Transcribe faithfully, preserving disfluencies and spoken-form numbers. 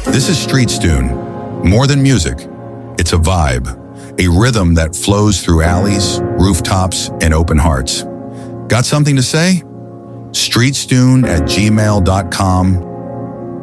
This is Street Stune. More than music, it's a vibe, a rhythm that flows through alleys, rooftops, and open hearts. Got something to say? streetstune at gmail dot com